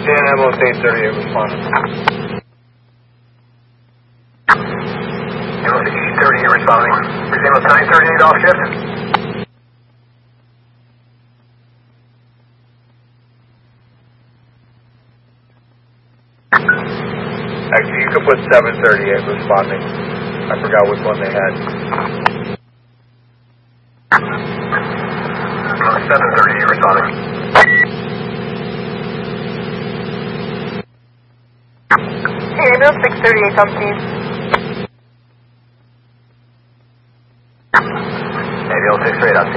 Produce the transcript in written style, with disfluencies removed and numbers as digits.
Dan Ambulance 838 responding. Ambulance 838 responding. Ambulance 938 off shift. Actually, you could put 738 responding. I forgot which one they had. 738 responding. Hey, ambulance 638 on scene. Ambulance 638 on scene.